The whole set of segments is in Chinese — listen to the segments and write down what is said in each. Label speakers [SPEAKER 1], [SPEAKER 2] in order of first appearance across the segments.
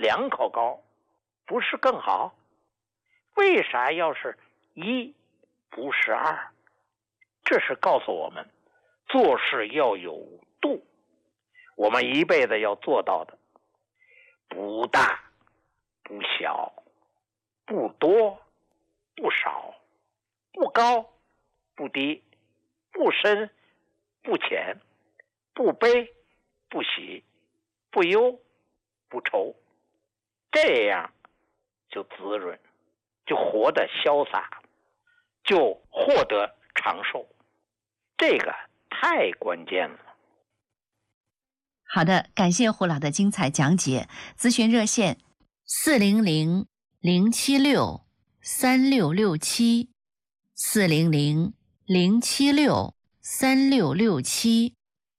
[SPEAKER 1] 2口高，不是更好？为啥要是1不是2？这是告诉我们，做事要有度。我们一辈子要做到的，不大不小，不多不少，不高不低，不深不浅，不悲不喜，不忧不愁，这样就滋润，就活得潇洒，就获得长寿。这个太关键了。
[SPEAKER 2] 好的，感谢胡老的精彩讲解。咨询热线400-076-3667 400-076-3667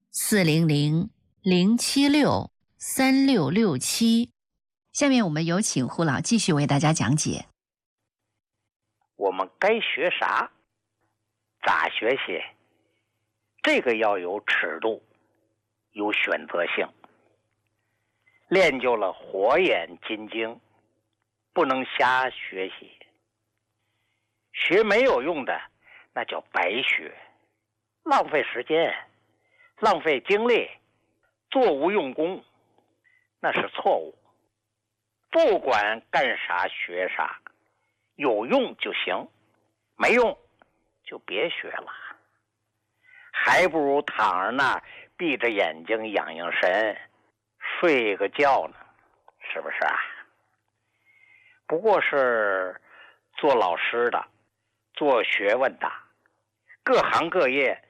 [SPEAKER 2] 400-076-3667。下面我们有请胡老继续为大家讲解。
[SPEAKER 1] 我们该学啥，咋学习，这个要有尺度，有选择性。练就了火眼金睛，不能瞎学习。学没有用的，那叫白学，浪费时间，浪费精力，做无用功，那是错误。不管干啥学啥，有用就行，没用就别学了，还不如躺着那儿闭着眼睛养养神，睡个觉呢，是不是啊？不过是做老师的，做学问的，各行各业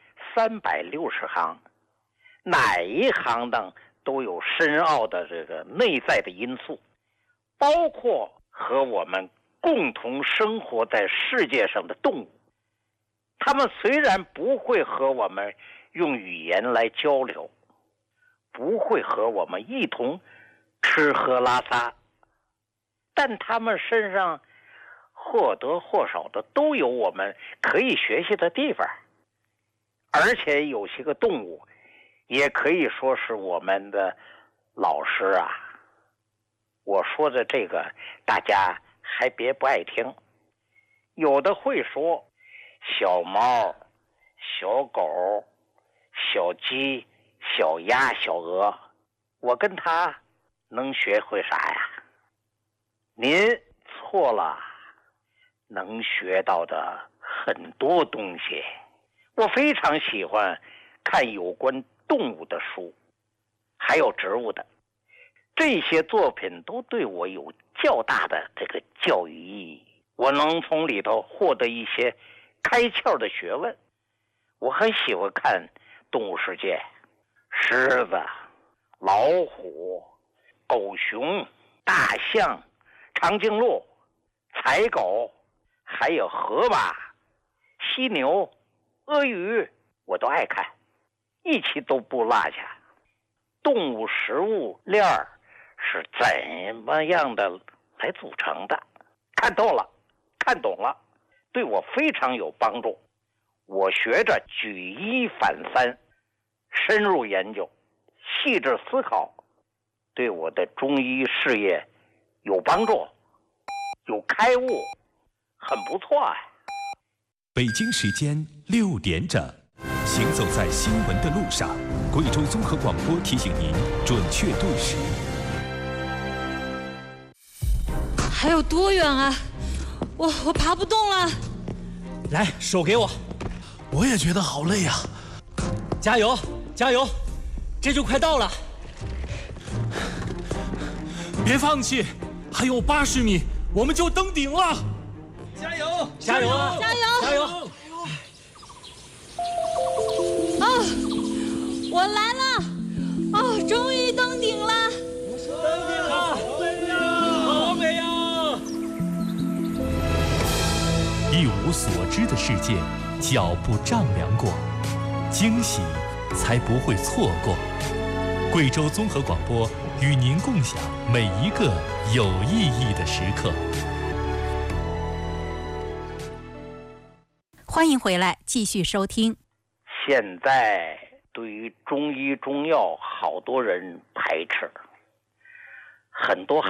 [SPEAKER 1] 360行，哪一行当都有深奥的这个内在的因素，包括和我们共同生活在世界上的动物。他们虽然不会和我们用语言来交流，不会和我们一同吃喝拉撒，但他们身上或多或少的都有我们可以学习的地方。而且有些个动物也可以说是我们的老师啊。我说的这个大家还别不爱听，有的会说小猫、小狗、小鸡、小鸭、小鹅，我跟他能学会啥呀？您错了，能学到的很多东西。我非常喜欢看有关动物的书，还有植物的，这些作品都对我有较大的这个教育意义，我能从里头获得一些开窍的学问。我很喜欢看动物世界，狮子、老虎、狗熊、大象、长颈鹿、豺狗，还有河马、犀牛、鳄鱼，我都爱看，一期都不落下。动物食物链是怎么样的来组成的，看透了，看懂了，对我非常有帮助。我学着举一反三，深入研究，细致思考，对我的中医事业有帮助，有开悟，很不错啊。
[SPEAKER 3] 北京时间6点整，行走在新闻的路上，贵州综合广播提醒您准确对时。
[SPEAKER 4] 还有多远啊？我爬不动了。
[SPEAKER 5] 来，手给我。
[SPEAKER 6] 我也觉得好累啊。
[SPEAKER 5] 加油，加油，这就快到了。
[SPEAKER 6] 别放弃，还有80米，我们就登顶了。
[SPEAKER 5] 加油，加油啊！
[SPEAKER 4] 加油，
[SPEAKER 5] 加油！
[SPEAKER 4] 啊，我来了！哦，终于登顶了！
[SPEAKER 5] 登顶了，好美呀！
[SPEAKER 3] 一无所知的世界，脚步丈量过，惊喜才不会错过。贵州综合广播与您共享每一个有意义的时刻。
[SPEAKER 7] 欢迎回来，继续收听。
[SPEAKER 1] 现在对于中医中药，好多人排斥，很多